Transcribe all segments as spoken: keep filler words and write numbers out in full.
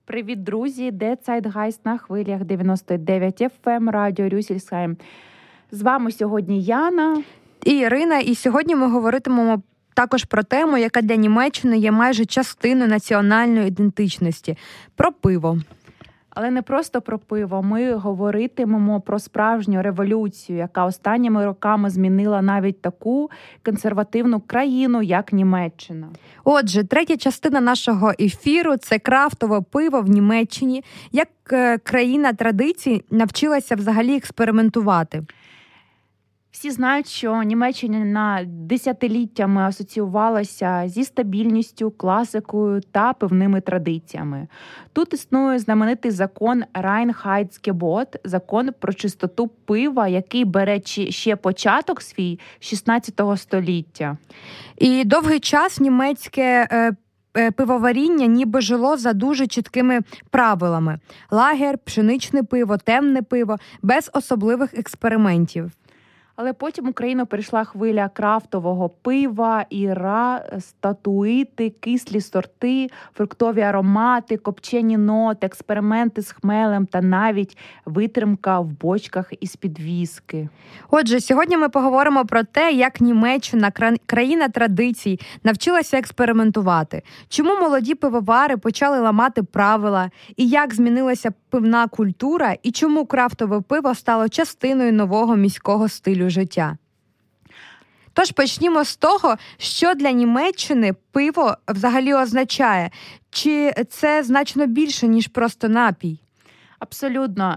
Привіт, друзі! Де Zeitgeist на хвилях дев'яносто дев'ять еф ем, радіо Рюссельсхайм. З вами сьогодні Яна і Ірина, і сьогодні ми говоритимемо також про тему, яка для Німеччини є майже частиною національної ідентичності – про пиво. Але не просто про пиво, ми говоритимемо про справжню революцію, яка останніми роками змінила навіть таку консервативну країну, як Німеччина. Отже, третя частина нашого ефіру – це крафтове пиво в Німеччині, як країна традицій навчилася взагалі експериментувати. Всі знають, що Німеччина десятиліттями асоціювалася зі стабільністю, класикою та пивними традиціями. Тут існує знаменитий закон Reinheitsgebot, закон про чистоту пива, який бере ще початок свій шістнадцятого століття. І довгий час німецьке е, пивоваріння ніби жило за дуже чіткими правилами. Лагер, пшеничне пиво, темне пиво, без особливих експериментів. Але потім в Україну прийшла хвиля крафтового пива, іра, статуїти, кислі сорти, фруктові аромати, копчені ноти, експерименти з хмелем та навіть витримка в бочках із-під віскі. Отже, сьогодні ми поговоримо про те, як Німеччина, країна традицій, навчилася експериментувати, чому молоді пивовари почали ламати правила, і як змінилася пивна культура, і чому крафтове пиво стало частиною нового міського стилю життя. Тож почнімо з того, що для Німеччини пиво взагалі означає. Чи це значно більше, ніж просто напій? Абсолютно,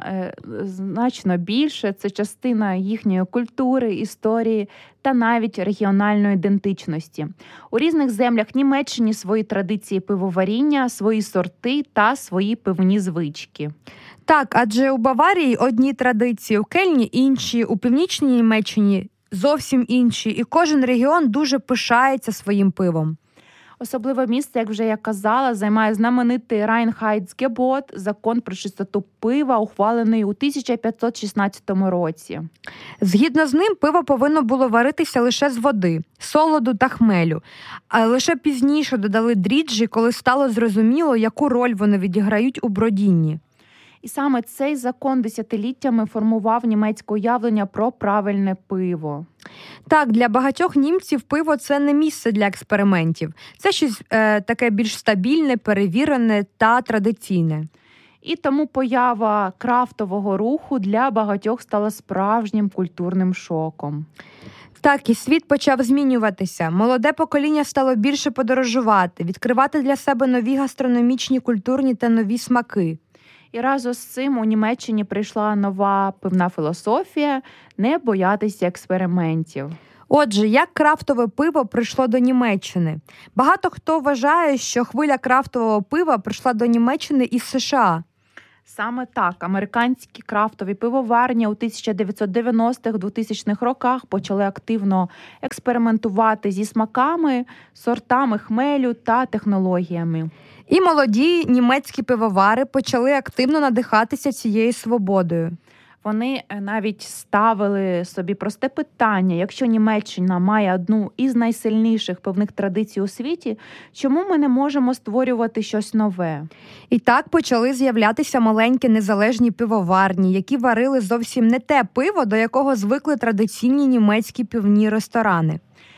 значно більше. Це частина їхньої культури, історії та навіть регіональної ідентичності. У різних землях Німеччини свої традиції пивоваріння, свої сорти та свої пивні звички. Так, адже у Баварії одні традиції, у Кельні інші, у північній Німеччині зовсім інші, і кожен регіон дуже пишається своїм пивом. Особливе місце, як вже я казала, займає знаменитий Reinheitsgebot, закон про чистоту пива, ухвалений у тисяча п'ятсот шістнадцятому році. Згідно з ним, пиво повинно було варитися лише з води, солоду та хмелю. А лише пізніше додали дріжджі, коли стало зрозуміло, яку роль вони відіграють у бродінні. І саме цей закон десятиліттями формував німецьке уявлення про правильне пиво. Так, для багатьох німців пиво – це не місце для експериментів. Це щось е, таке більш стабільне, перевірене та традиційне. І тому поява крафтового руху для багатьох стала справжнім культурним шоком. Так, і світ почав змінюватися. Молоде покоління стало більше подорожувати, відкривати для себе нові гастрономічні, культурні та нові смаки. І разом з цим у Німеччині прийшла нова пивна філософія – не боятися експериментів. Отже, як крафтове пиво прийшло до Німеччини? Багато хто вважає, що хвиля крафтового пива прийшла до Німеччини із США. Саме так, американські крафтові пивоварні у тисяча дев'ятсот дев'яностих-двохтисячних роках почали активно експериментувати зі смаками, сортами хмелю та технологіями. І молоді німецькі пивовари почали активно надихатися цією свободою. Вони навіть ставили собі просте питання: якщо Німеччина має одну із найсильніших пивних традицій у світі, чому ми не можемо створювати щось нове? І так почали з'являтися маленькі незалежні пивоварні, які варили зовсім не те пиво, до якого звикли традиційні німецькі пивні ресторани.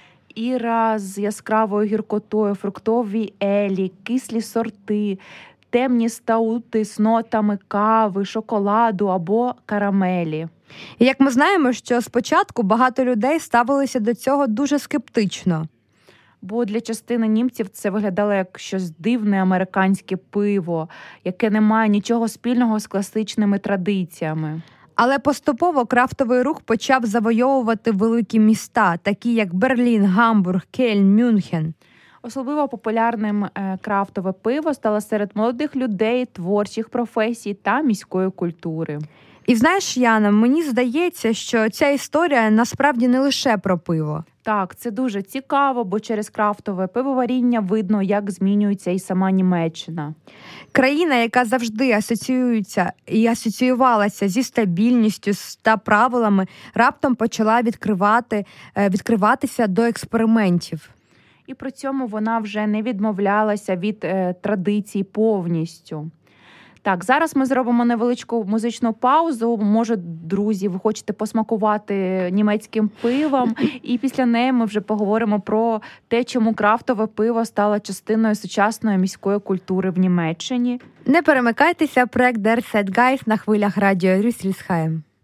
Іра з яскравою гіркотою, фруктові елі, кислі сорти, темні стаути з нотами кави, шоколаду або карамелі. І як ми знаємо, що спочатку багато людей ставилися до цього дуже скептично. Бо для частини німців це виглядало як щось дивне американське пиво, яке не має нічого спільного з класичними традиціями. Але поступово крафтовий рух почав завойовувати великі міста, такі як Берлін, Гамбург, Кельн, Мюнхен. Особливо популярним крафтове пиво стало серед молодих людей, творчих професій та міської культури. І знаєш, Яна, мені здається, що ця історія насправді не лише про пиво. Так, це дуже цікаво, бо через крафтове пивоваріння видно, як змінюється і сама Німеччина. Країна, яка завжди асоціюється і асоціювалася зі стабільністю та правилами, раптом почала відкривати, відкриватися до експериментів. І при цьому вона вже не відмовлялася від е, традицій повністю. Так, зараз ми зробимо невеличку музичну паузу. Може, друзі, ви хочете посмакувати німецьким пивом, і після неї ми вже поговоримо про те, чому крафтове пиво стало частиною сучасної міської культури в Німеччині. Не перемикайтеся, проект Der Zeitgeist на хвилях радіо Рюссельсхайм.